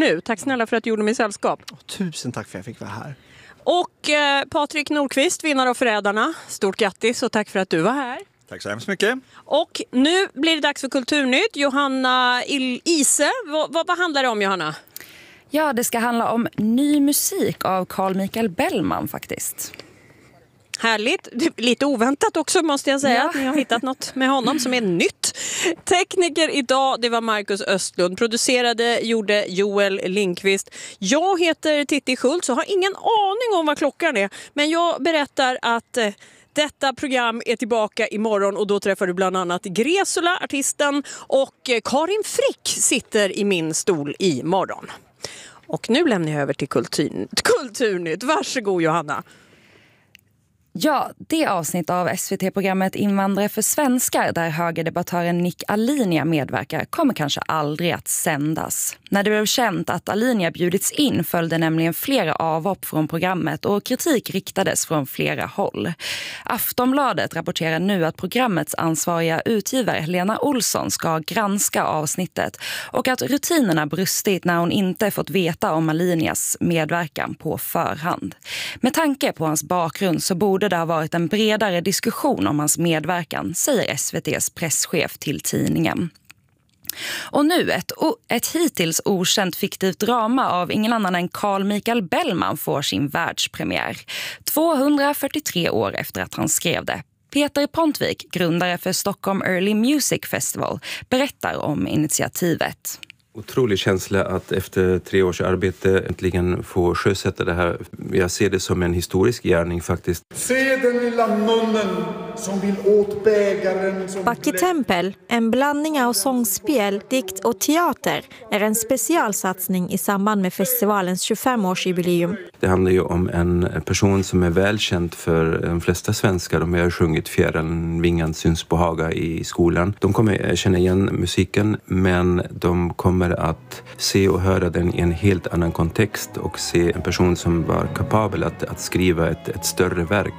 nu. Tack snälla för att du gjorde mig sällskap. Tusen tack för att jag fick vara här. Och Patrik Nordqvist, vinnare av Förrädarna. Stort grattis och tack för att du var här. Tack så hemskt mycket. Och nu blir det dags för Kulturnytt. Johanna Ise, vad handlar det om, Johanna? Ja, det ska handla om ny musik av Carl Michael Bellman faktiskt. Härligt. Lite oväntat också måste jag säga att ni har hittat något med honom som är nytt. Tekniker idag, det var Marcus Östlund. Producerade gjorde Joel Lindqvist. Jag heter Titti Schultz och har ingen aning om vad klockan är. Men jag berättar att detta program är tillbaka imorgon och då träffar du bland annat Gresula, artisten, och Karin Frick sitter i min stol imorgon. Och nu lämnar jag över till Kulturnytt. Varsågod Johanna. Ja, det avsnitt av SVT-programmet Invandrare för svenskar där högerdebattören Nick Alinia medverkar kommer kanske aldrig att sändas. När det blev känt att Alinia bjudits in följde nämligen flera avhopp från programmet och kritik riktades från flera håll. Aftonbladet rapporterar nu att programmets ansvariga utgivare Lena Olsson ska granska avsnittet och att rutinerna brustit när hon inte fått veta om Alinias medverkan på förhand. Med tanke på hans bakgrund så borde det ha varit en bredare diskussion om hans medverkan, säger SVT:s presschef till tidningen. Och nu ett hittills okänt fiktivt drama av ingen annan än Carl Michael Bellman får sin världspremiär. 243 år efter att han skrev det. Peter Pontvik, grundare för Stockholm Early Music Festival, berättar om initiativet. Otrolig känsla att efter 3 års arbete äntligen få sjösätta det här. Jag ser det som en historisk gärning faktiskt. Se den lilla munnen som vill åt bägaren. Backetempel, en blandning av sångspel, dikt och teater, är en specialsatsning i samband med festivalens 25-årsjubileum. Det handlar ju om en person som är välkänd för de flesta svenskar. De har sjungit Fjärilen Vingan syns på Haga i skolan. De kommer känna igen musiken, men de kommer att se och höra den i en helt annan kontext och se en person som var kapabel att skriva ett större verk.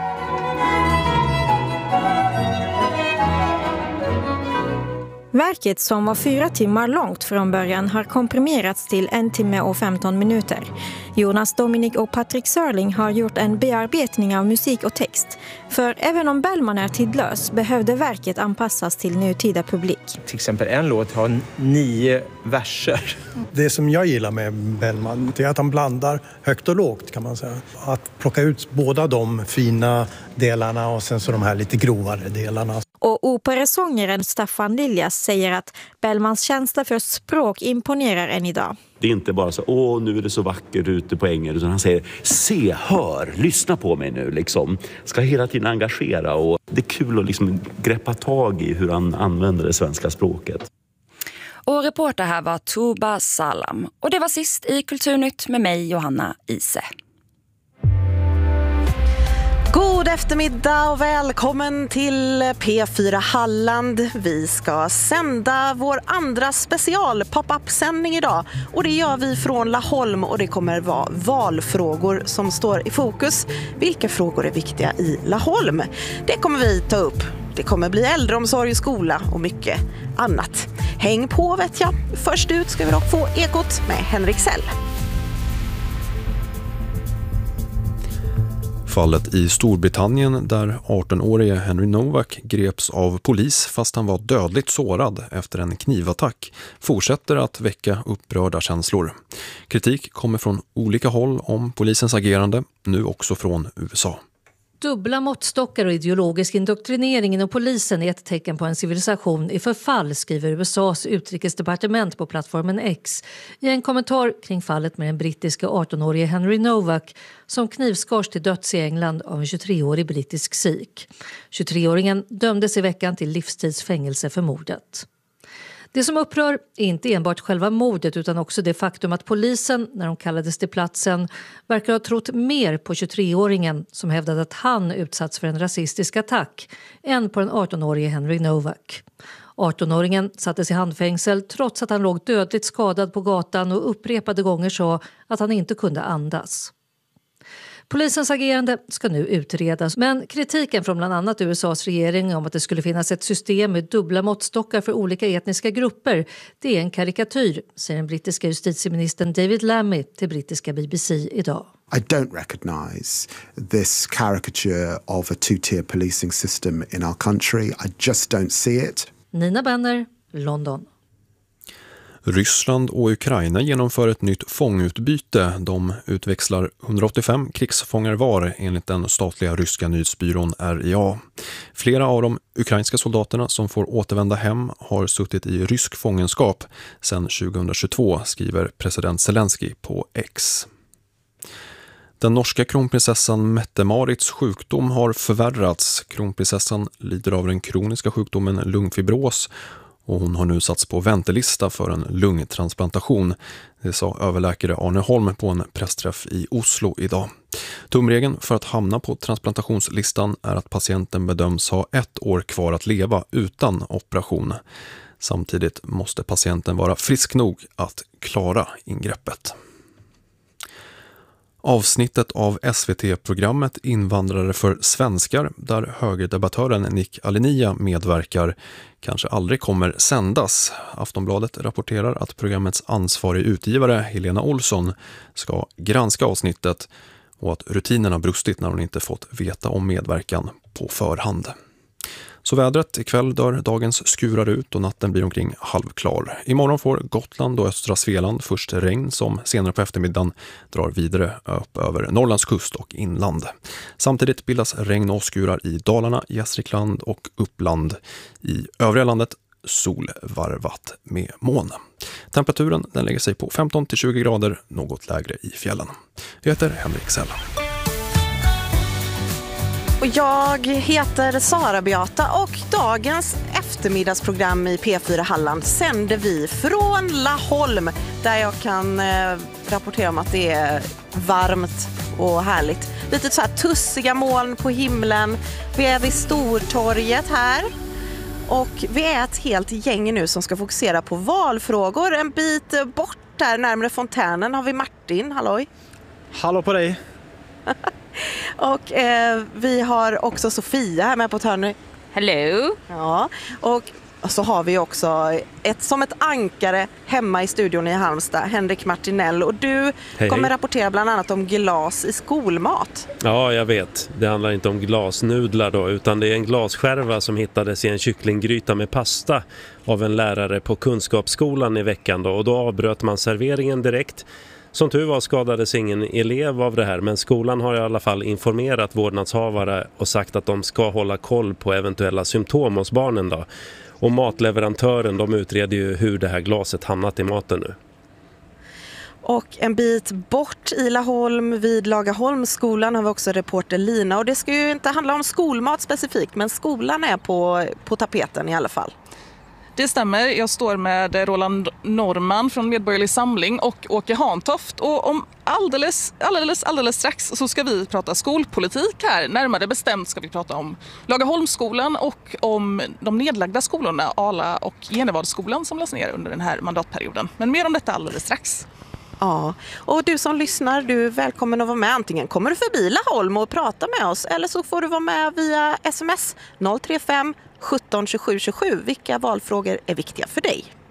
Verket, som var 4 timmar långt från början, har komprimerats till 1 timme och 15 minuter. Jonas Dominik och Patrick Sörling har gjort en bearbetning av musik och text. För även om Bellman är tidlös behövde verket anpassas till nutida publik. Till exempel en låt har 9 verser. Det som jag gillar med Bellman är att han blandar högt och lågt, kan man säga. Att plocka ut båda de fina delarna och sen så de här lite grovare delarna. Och operasångaren Staffan Liljas säger att Bellmans känsla för språk imponerar än idag. Det är inte bara så, nu är det så vackert ute på ängen, utan han säger, se, hör, lyssna på mig nu liksom. Ska hela tiden engagera, och det är kul att liksom greppa tag i hur han använder det svenska språket. Och reporter här var Tuba Salam. Och det var sist i Kulturnytt med mig, Johanna Ise. God eftermiddag och välkommen till P4 Halland. Vi ska sända vår andra special pop-up-sändning idag. Och det gör vi från Laholm, och det kommer vara valfrågor som står i fokus. Vilka frågor är viktiga i Laholm? Det kommer vi ta upp. Det kommer bli äldreomsorg, skola och mycket annat. Häng på, vet jag. Först ut ska vi dock få Ekot med Henrik Sell. Fallet i Storbritannien där 18-årige Henry Novak greps av polis fast han var dödligt sårad efter en knivattack fortsätter att väcka upprörda känslor. Kritik kommer från olika håll om polisens agerande, nu också från USA. Dubbla måttstockar och ideologisk indoktrinering inom polisen är ett tecken på en civilisation i förfall, skriver USAs utrikesdepartement på plattformen X i en kommentar kring fallet med den brittiska 18-årige Henry Novak som knivskars till döds i England av en 23-årig brittisk sikh. 23-åringen dömdes i veckan till livstidsfängelse för mordet. Det som upprör är inte enbart själva mordet utan också det faktum att polisen, när de kallades till platsen, verkar ha trott mer på 23-åringen som hävdade att han utsatts för en rasistisk attack än på den 18-årige Henry Novak. 18-åringen sattes i handfängsel trots att han låg dödligt skadad på gatan och upprepade gånger sa att han inte kunde andas. Polisens agerande ska nu utredas, men kritiken från bland annat USAs regering om att det skulle finnas ett system med dubbla måttstockar för olika etniska grupper, det är en karikatyr, säger den brittiska justitieministern David Lammy till brittiska BBC idag. I don't recognise this caricature of a two-tier policing system in our country. I just don't see it. Nina Benner, London. Ryssland och Ukraina genomför ett nytt fångutbyte. De utväxlar 185 krigsfångar var enligt den statliga ryska nyhetsbyrån RIA. Flera av de ukrainska soldaterna som får återvända hem har suttit i rysk fångenskap sedan 2022, skriver president Zelensky på X. Den norska kronprinsessan Mette-Marits sjukdom har förvärrats. Kronprinsessan lider av den kroniska sjukdomen lungfibros och hon har nu satts på väntelista för en lungtransplantation. Det sa överläkare Arne Holm på en pressträff i Oslo idag. Tumregeln för att hamna på transplantationslistan är att patienten bedöms ha 1 år kvar att leva utan operation. Samtidigt måste patienten vara frisk nog att klara ingreppet. Avsnittet av SVT-programmet Invandrare för svenskar, där högerdebattören Nick Alinia medverkar, kanske aldrig kommer sändas. Aftonbladet rapporterar att programmets ansvarig utgivare Helena Olsson ska granska avsnittet och att rutinerna brustit när hon inte fått veta om medverkan på förhand. Så vädret ikväll dör dagens skurar ut och natten blir omkring halvklar. Imorgon får Gotland och östra Svealand först regn som senare på eftermiddagen drar vidare upp över Norrlands kust och inland. Samtidigt bildas regn och skurar i Dalarna, Gästrikland och Uppland. I övriga landet solvarvat med moln. Temperaturen den lägger sig på 15-20 grader, något lägre i fjällen. Jag heter Henrik Sell. Och jag heter Sara Beata och dagens eftermiddagsprogram i P4 Halland sänder vi från Laholm där jag kan rapportera om att det är varmt och härligt. Lite så här tussiga moln på himlen. Vi är vid Stortorget här och vi är ett helt gäng nu som ska fokusera på valfrågor. En bit bort där närmare fontänen har vi Martin. Halloj! Hallå på dig! Och vi har också Sofia här med på ett hörn nu. Hello! Ja, och så har vi också som ett ankare hemma i studion i Halmstad, Henrik Martinell. Och du kommer rapportera bland annat om glas i skolmat. Ja, jag vet. Det handlar inte om glasnudlar då, utan det är en glasskärva som hittades i en kycklinggryta med pasta av en lärare på Kunskapsskolan i veckan då. Och då avbröt man serveringen direkt. Som tur var skadades ingen elev av det här, men skolan har i alla fall informerat vårdnadshavare och sagt att de ska hålla koll på eventuella symptom hos barnen då. Och matleverantören, de utreder ju hur det här glaset hamnat i maten nu. Och en bit bort i Laholm vid Lagaholmsskolan har vi också reporter Lina. Och det ska ju inte handla om skolmat specifikt, men skolan är på tapeten i alla fall. Det stämmer. Jag står med Roland Norman från Medborgerlig Samling och Åke Hantoft. Och om alldeles strax så ska vi prata skolpolitik här. Närmare bestämt ska vi prata om Lagaholmsskolan och om de nedlagda skolorna Ala och Genevadsskolan som lades ner under den här mandatperioden. Men mer om detta alldeles strax. Ja, och du som lyssnar, du är välkommen att vara med. Antingen kommer du förbi Laholm och prata med oss eller så får du vara med via sms 035 17 27 27. Vilka valfrågor är viktiga för dig?